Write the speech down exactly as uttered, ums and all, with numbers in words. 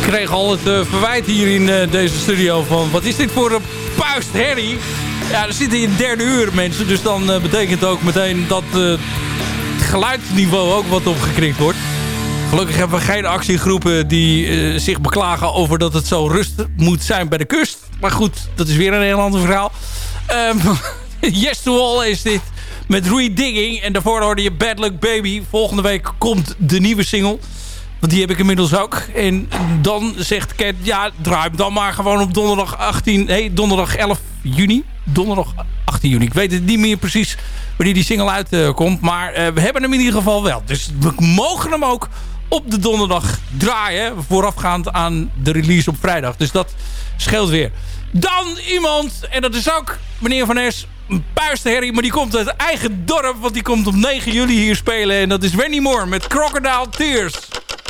kreeg al het uh, verwijt hier in uh, deze studio van... wat is dit voor een puistherrie? Ja, er zitten in het derde uur mensen. Dus dan uh, betekent ook meteen dat uh, het geluidsniveau ook wat opgekrikt wordt. Gelukkig hebben we geen actiegroepen die uh, zich beklagen over dat het zo rustig moet zijn bij de kust. Maar goed, dat is weer een heel ander verhaal. Um, Yes to All is dit met Redigging. En daarvoor hoorde je Bad Luck Baby. Volgende week komt de nieuwe single. Want die heb ik inmiddels ook. En dan zegt Cat, ja, draai hem dan maar gewoon op donderdag achttien... Nee, donderdag elf juni. Donderdag achttien juni. Ik weet het niet meer precies wanneer die single uitkomt. Uh, maar uh, we hebben hem in ieder geval wel. Dus we mogen hem ook op de donderdag draaien. Voorafgaand aan de release op vrijdag. Dus dat scheelt weer. Dan iemand, en dat is ook meneer Van Es, een puistenherrie, maar die komt uit eigen dorp. Want die komt op negen juli hier spelen. En dat is Wendy Moore met Crocodile Tears.